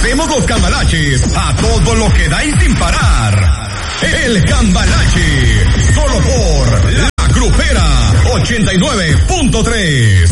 hacemos los cambalaches a todo lo que da y sin parar. El Cambalache, solo por La Grupera 89.3.